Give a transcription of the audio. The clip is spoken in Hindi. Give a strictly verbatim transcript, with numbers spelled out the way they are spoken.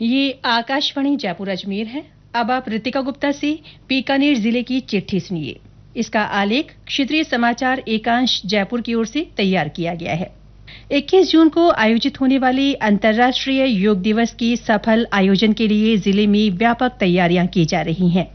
ये आकाशवाणी जयपुर अजमेर है। अब आप रितिका गुप्ता से बीकानेर जिले की चिट्ठी सुनिए। इसका आलेख क्षेत्रीय समाचार एकांश जयपुर की ओर से तैयार किया गया है। इक्कीस जून को आयोजित होने वाले अंतर्राष्ट्रीय योग दिवस के सफल आयोजन के लिए जिले में व्यापक तैयारियां की जा रही हैं।